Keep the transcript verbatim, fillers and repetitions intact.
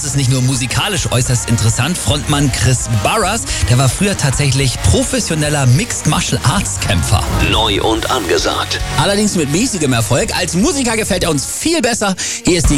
das ist nicht nur musikalisch äußerst interessant. Frontmann Chris Barras, der war früher tatsächlich professioneller Mixed Martial Arts Kämpfer. Neu und angesagt. Allerdings mit mäßigem Erfolg. Als Musiker gefällt er uns viel besser. Hier ist die